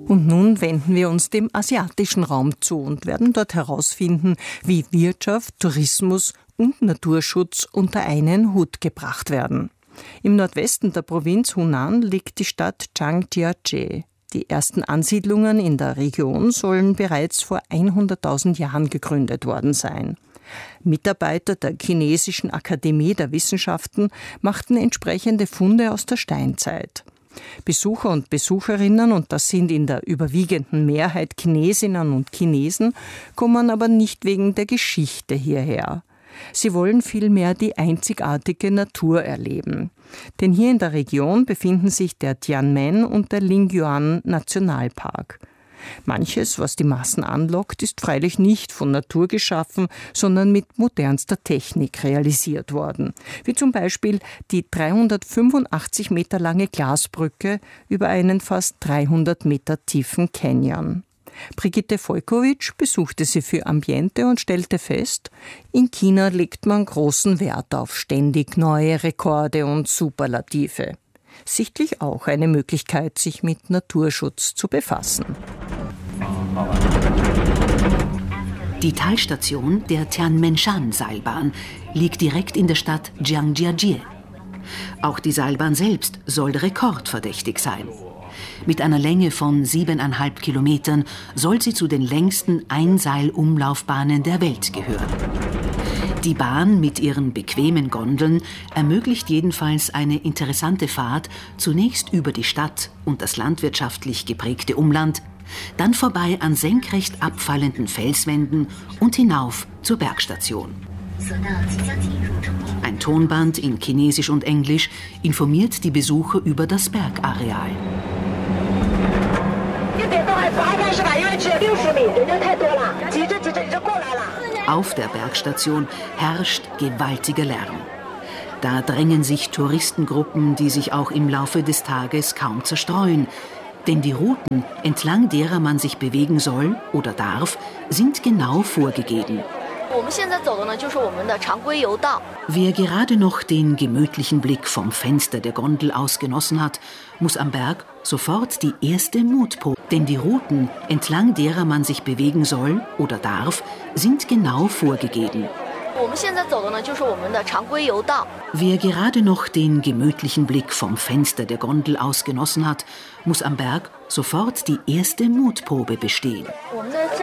Und nun wenden wir uns dem asiatischen Raum zu und werden dort herausfinden, wie Wirtschaft, Tourismus und Naturschutz unter einen Hut gebracht werden. Im Nordwesten der Provinz Hunan liegt die Stadt Zhangjiajie. Die ersten Ansiedlungen in der Region sollen bereits vor 100.000 Jahren gegründet worden sein. Mitarbeiter der Chinesischen Akademie der Wissenschaften machten entsprechende Funde aus der Steinzeit. Besucher und Besucherinnen, und das sind in der überwiegenden Mehrheit Chinesinnen und Chinesen, kommen aber nicht wegen der Geschichte hierher. Sie wollen vielmehr die einzigartige Natur erleben. Denn hier in der Region befinden sich der Tianmen und der Lingyuan Nationalpark. Manches, was die Massen anlockt, ist freilich nicht von Natur geschaffen, sondern mit modernster Technik realisiert worden. Wie zum Beispiel die 385 Meter lange Glasbrücke über einen fast 300 Meter tiefen Canyon. Brigitte Volkowitsch besuchte sie für Ambiente und stellte fest, in China legt man großen Wert auf ständig neue Rekorde und Superlative. Sichtlich auch eine Möglichkeit, sich mit Naturschutz zu befassen. Die Talstation der Tianmenshan-Seilbahn liegt direkt in der Stadt Zhangjiajie. Auch die Seilbahn selbst soll rekordverdächtig sein. Mit einer Länge von 7,5 Kilometern soll sie zu den längsten Einseilumlaufbahnen der Welt gehören. Die Bahn mit ihren bequemen Gondeln ermöglicht jedenfalls eine interessante Fahrt, zunächst über die Stadt und das landwirtschaftlich geprägte Umland, dann vorbei an senkrecht abfallenden Felswänden und hinauf zur Bergstation. Ein Tonband in Chinesisch und Englisch informiert die Besucher über das Bergareal. Auf der Bergstation herrscht gewaltiger Lärm. Da drängen sich Touristengruppen, die sich auch im Laufe des Tages kaum zerstreuen. Denn die Routen, entlang derer man sich bewegen soll oder darf, sind genau vorgegeben. Wer gerade noch den gemütlichen Blick vom Fenster der Gondel aus genossen hat, muss am Berg sofort die erste Mutprobe. Denn die Routen, entlang derer man sich bewegen soll oder darf, sind genau vorgegeben. Wer gerade noch den gemütlichen Blick vom Fenster der Gondel aus genossen hat, muss am Berg sofort die erste Mutprobe bestehen.